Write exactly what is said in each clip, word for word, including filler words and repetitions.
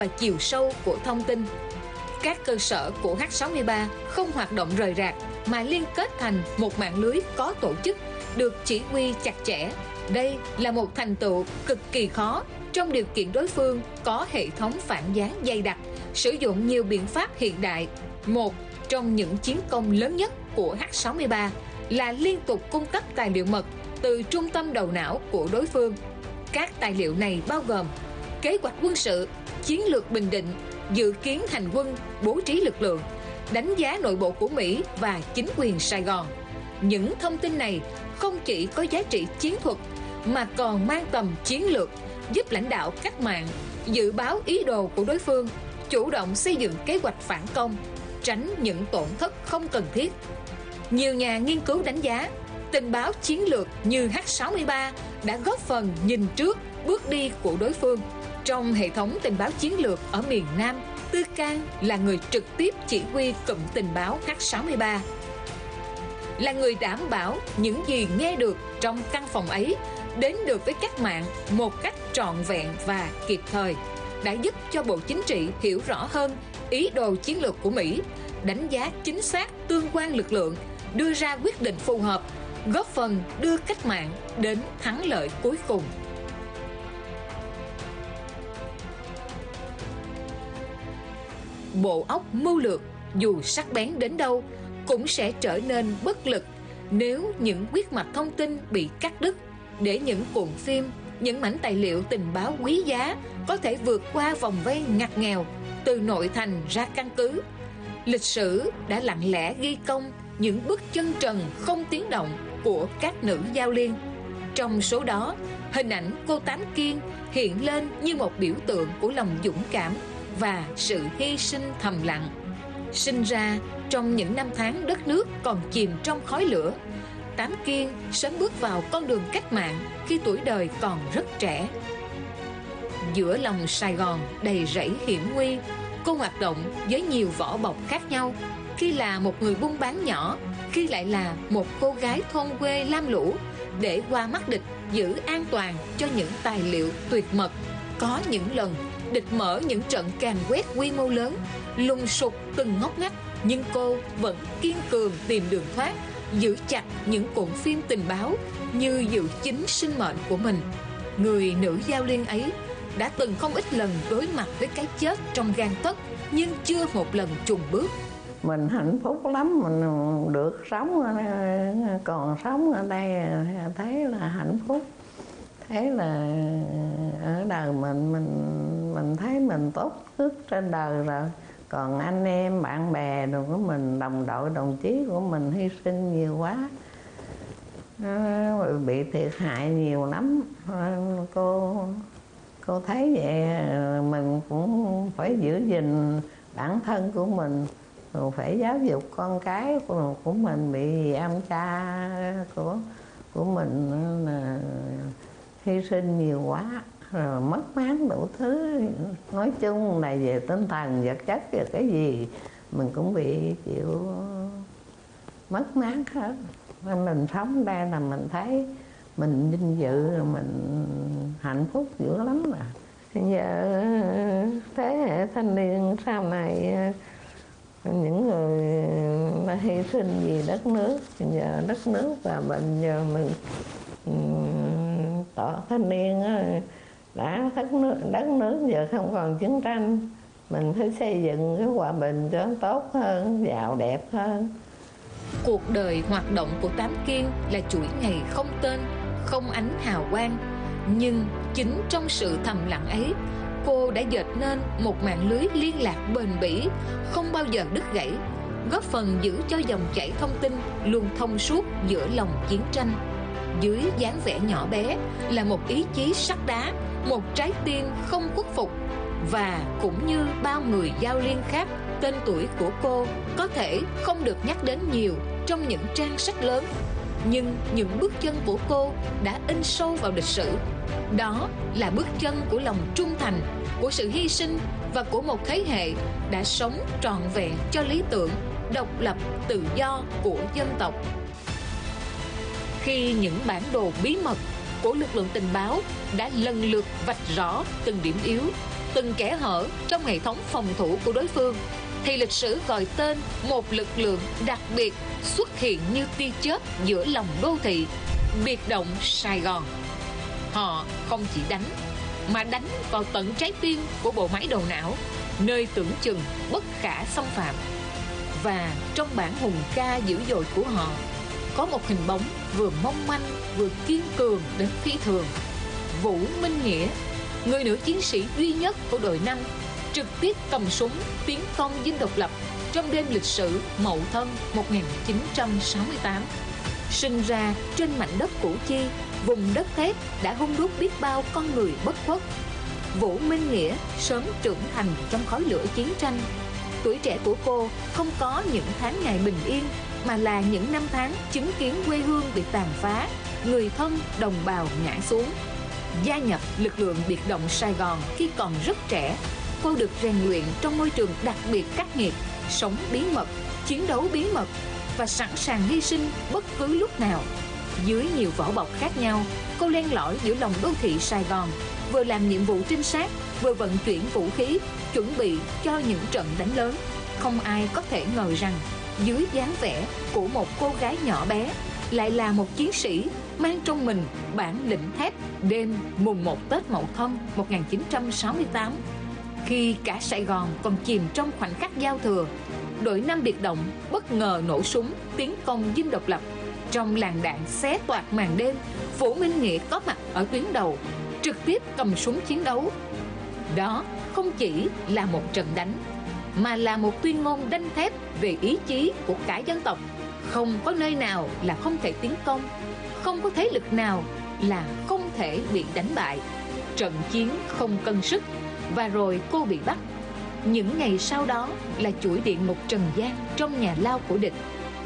và chiều sâu của thông tin. Các cơ sở của H sáu mươi ba không hoạt động rời rạc mà liên kết thành một mạng lưới có tổ chức, được chỉ huy chặt chẽ. Đây là một thành tựu cực kỳ khó trong điều kiện đối phương có hệ thống phản gián dày đặc, sử dụng nhiều biện pháp hiện đại. Một trong những chiến công lớn nhất của H sáu mươi ba là liên tục cung cấp tài liệu mật từ trung tâm đầu não của đối phương. Các tài liệu này bao gồm kế hoạch quân sự, chiến lược Bình Định, dự kiến hành quân, bố trí lực lượng, đánh giá nội bộ của Mỹ và chính quyền Sài Gòn. Những thông tin này không chỉ có giá trị chiến thuật mà còn mang tầm chiến lược, giúp lãnh đạo cách mạng dự báo ý đồ của đối phương, chủ động xây dựng kế hoạch phản công, tránh những tổn thất không cần thiết. Nhiều nhà nghiên cứu đánh giá, tình báo chiến lược như H sáu mươi ba đã góp phần nhìn trước bước đi của đối phương. Trong hệ thống tình báo chiến lược ở miền Nam, Tư Can là người trực tiếp chỉ huy cụm tình báo H sáu mươi ba, là người đảm bảo những gì nghe được trong căn phòng ấy đến được với cách mạng một cách trọn vẹn và kịp thời, đã giúp cho Bộ Chính trị hiểu rõ hơn ý đồ chiến lược của Mỹ, đánh giá chính xác tương quan lực lượng, đưa ra quyết định phù hợp, góp phần đưa cách mạng đến thắng lợi cuối cùng. Bộ óc mưu lược dù sắc bén đến đâu cũng sẽ trở nên bất lực nếu những huyết mạch thông tin bị cắt đứt, để những cuộn phim, những mảnh tài liệu tình báo quý giá có thể vượt qua vòng vây ngặt nghèo từ nội thành ra căn cứ. Lịch sử đã lặng lẽ ghi công những bước chân trần không tiếng động của các nữ giao liên. Trong số đó, hình ảnh cô Tám Kiên hiện lên như một biểu tượng của lòng dũng cảm và sự hy sinh thầm lặng. Sinh ra trong những năm tháng đất nước còn chìm trong khói lửa, Tám Kiên sớm bước vào con đường cách mạng khi tuổi đời còn rất trẻ. Giữa lòng Sài Gòn đầy rẫy hiểm nguy, cô hoạt động với nhiều vỏ bọc khác nhau. Khi là một người buôn bán nhỏ, khi lại là một cô gái thôn quê lam lũ, để qua mắt địch giữ an toàn cho những tài liệu tuyệt mật. Có những lần địch mở những trận càn quét quy mô lớn, lùng sục từng ngóc ngách, nhưng cô vẫn kiên cường tìm đường thoát, giữ chặt những cuộn phim tình báo như giữ chính sinh mệnh của mình. Người nữ giao liên ấy đã từng không ít lần đối mặt với cái chết trong gang tấc, nhưng chưa một lần chùn bước. Mình hạnh phúc lắm, mình được sống, còn sống ở đây thấy là hạnh phúc. Thế là ở đời mình mình mình thấy mình tốt nhất trên đời rồi. Còn anh em bạn bè đồ của mình, đồng đội đồng chí của mình hy sinh nhiều quá, bị thiệt hại nhiều lắm. Cô cô thấy vậy mình cũng phải giữ gìn bản thân của mình, rồi phải giáo dục con cái của, của mình bị ông cha của của mình là hy sinh nhiều quá, rồi mất mát đủ thứ. Nói chung là về tinh thần vật chất về cái gì mình cũng bị chịu mất mát hết. Nên mình sống đây là mình thấy mình vinh dự, mình hạnh phúc dữ lắm rồi. Giờ thế hệ thanh niên sau này, những người đã hy sinh vì đất nước, giờ đất nước và mình, giờ mình tỏ thanh niên đã đất nước, đất nước giờ không còn chiến tranh, mình phải xây dựng cái hòa bình cho nó tốt hơn, giàu đẹp hơn. Cuộc đời hoạt động của Tám Kiên là chuỗi ngày không tên, không ánh hào quang, nhưng chính trong sự thầm lặng ấy, cô đã dệt nên một mạng lưới liên lạc bền bỉ, không bao giờ đứt gãy, góp phần giữ cho dòng chảy thông tin luôn thông suốt giữa lòng chiến tranh. Dưới dáng vẻ nhỏ bé là một ý chí sắt đá, một trái tim không khuất phục. Và cũng như bao người giao liên khác, tên tuổi của cô có thể không được nhắc đến nhiều trong những trang sách lớn, nhưng những bước chân của cô đã in sâu vào lịch sử. Đó là bước chân của lòng trung thành, của sự hy sinh và của một thế hệ đã sống trọn vẹn cho lý tưởng độc lập tự do của dân tộc. Khi những bản đồ bí mật của lực lượng tình báo đã lần lượt vạch rõ từng điểm yếu, từng kẽ hở trong hệ thống phòng thủ của đối phương, thì lịch sử gọi tên một lực lượng đặc biệt xuất hiện như tia chớp giữa lòng đô thị, biệt động Sài Gòn. Họ không chỉ đánh, mà đánh vào tận trái tim của bộ máy đầu não, nơi tưởng chừng bất khả xâm phạm. Và trong bản hùng ca dữ dội của họ, có một hình bóng vừa mong manh vừa kiên cường đến phi thường. Vũ Minh Nghĩa, người nữ chiến sĩ duy nhất của đội năm, trực tiếp cầm súng tiến công dinh độc lập trong đêm lịch sử Mậu Thân một nghìn chín trăm sáu mươi tám. Sinh ra trên mảnh đất Củ Chi, vùng đất thép đã hun đúc biết bao con người bất khuất. Vũ Minh Nghĩa sớm trưởng thành trong khói lửa chiến tranh. Tuổi trẻ của cô không có những tháng ngày bình yên, mà là những năm tháng chứng kiến quê hương bị tàn phá, người thân đồng bào ngã xuống. Gia nhập lực lượng biệt động Sài Gòn khi còn rất trẻ, cô được rèn luyện trong môi trường đặc biệt khắc nghiệt, sống bí mật, chiến đấu bí mật và sẵn sàng hy sinh bất cứ lúc nào. Dưới nhiều vỏ bọc khác nhau, cô len lỏi giữa lòng đô thị Sài Gòn, vừa làm nhiệm vụ trinh sát, vừa vận chuyển vũ khí, chuẩn bị cho những trận đánh lớn. Không ai có thể ngờ rằng dưới dáng vẻ của một cô gái nhỏ bé lại là một chiến sĩ mang trong mình bản lĩnh thép đêm mùng một Tết Mậu Thân một nghìn chín trăm sáu mươi tám. Khi cả Sài Gòn còn chìm trong khoảnh khắc giao thừa, đội năm biệt động bất ngờ nổ súng tiến công dinh độc lập. Trong làn đạn xé toạc màn đêm, Vũ Minh Nghĩa có mặt ở tuyến đầu, trực tiếp cầm súng chiến đấu. Đó không chỉ là một trận đánh, mà là một tuyên ngôn đanh thép về ý chí của cả dân tộc. Không có nơi nào là không thể tiến công, không có thế lực nào là không thể bị đánh bại. Trận chiến không cân sức, và rồi cô bị bắt. Những ngày sau đó là chuỗi địa ngục trần gian trong nhà lao của địch.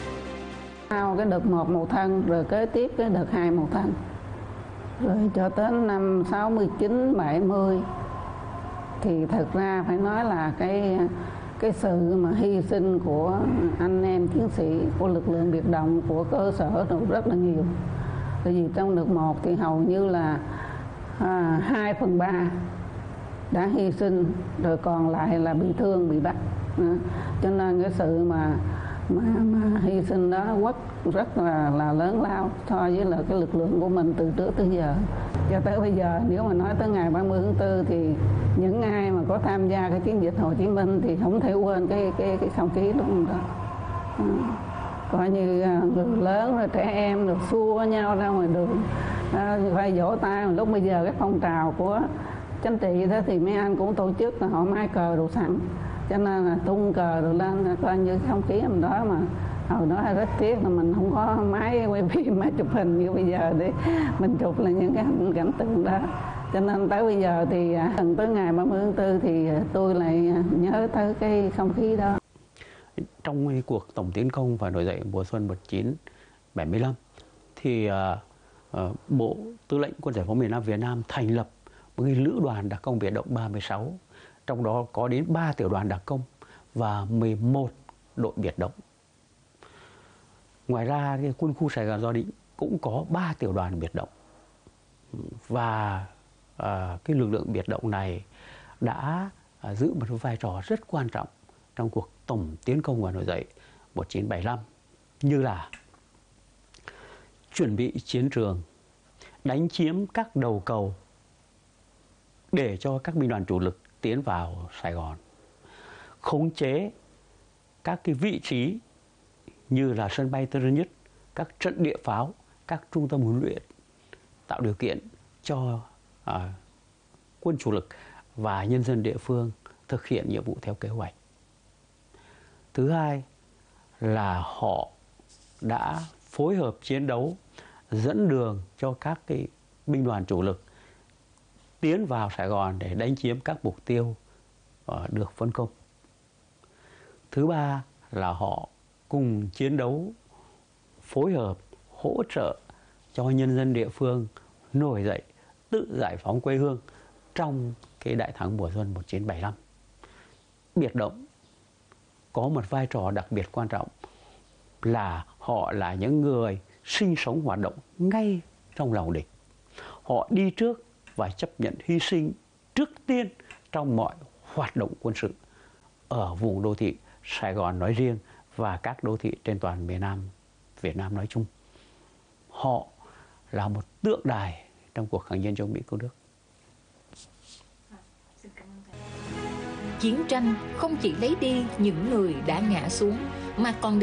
Sau cái đợt một Mậu Thân, rồi kế tiếp cái đợt hai Mậu Thân, rồi cho tới năm sáu mươi chín, bảy mươi, thì thật ra phải nói là cái cái sự mà hy sinh của anh em chiến sĩ, của lực lượng biệt động, của cơ sở rất là nhiều. Bởi vì trong đợt một thì hầu như là à, hai phần ba đã hy sinh, rồi còn lại là bị thương, bị bắt. Cho nên cái sự mà mà, mà hy sinh đó rất rất là là lớn lao so với là cái lực lượng của mình từ trước tới giờ. Cho tới bây giờ, nếu mà nói tới ngày ba mươi tháng tư thì những ai mà có tham gia cái chiến dịch Hồ Chí Minh thì không thể quên cái cái cái không khí lúc đó. À, coi như người lớn rồi trẻ em được xua nhau ra ngoài đường, à, phải vỗ tay. Lúc bây giờ cái phong trào của chính trị đó thì mấy anh cũng tổ chức là họ mai cờ đồ sẵn, cho nên là tung cờ rồi lên, coi như cái không khí hôm đó. Mà hồi đó rất tiếc là mình không có máy quay phim, máy chụp hình như bây giờ để mình chụp là những cái cảnh tượng đó. Cho nên tới bây giờ thì gần tới ngày ba mươi tháng tư thì tôi lại nhớ tới cái không khí đó. Trong cuộc tổng tiến công và nổi dậy mùa xuân một nghìn chín trăm bảy mươi lăm thì uh, uh, Bộ Tư lệnh Quân giải phóng miền Nam Việt Nam thành lập một cái lữ đoàn đặc công biệt động ba mươi sáu, trong đó có đến ba tiểu đoàn đặc công và mười một đội biệt động. Ngoài ra cái quân khu Sài Gòn Gia Định cũng có ba tiểu đoàn biệt động, và à, cái lực lượng biệt động này đã à, giữ một vai trò rất quan trọng trong cuộc tổng tiến công và nổi dậy một nghìn chín trăm bảy mươi lăm, như là chuẩn bị chiến trường, đánh chiếm các đầu cầu để cho các binh đoàn chủ lực tiến vào Sài Gòn, khống chế các cái vị trí như là sân bay Tân Sơn Nhất, các trận địa pháo, các trung tâm huấn luyện, tạo điều kiện cho à, quân chủ lực và nhân dân địa phương thực hiện nhiệm vụ theo kế hoạch. Thứ hai là họ đã phối hợp chiến đấu, dẫn đường cho các cái binh đoàn chủ lực tiến vào Sài Gòn để đánh chiếm các mục tiêu uh, được phân công. Thứ ba là họ cùng chiến đấu, phối hợp, hỗ trợ cho nhân dân địa phương nổi dậy, tự giải phóng quê hương trong cái đại thắng mùa xuân một nghìn chín trăm bảy mươi lăm. Biệt động có một vai trò đặc biệt quan trọng là họ là những người sinh sống hoạt động ngay trong lòng địch. Họ đi trước và chấp nhận hy sinh trước tiên trong mọi hoạt động quân sự ở vùng đô thị Sài Gòn nói riêng và các đô thị trên toàn miền Nam Việt Nam nói chung. Họ là một tượng đài trong cuộc kháng chiến chống Mỹ cứu nước. Chiến tranh không chỉ lấy đi những người đã ngã xuống mà còn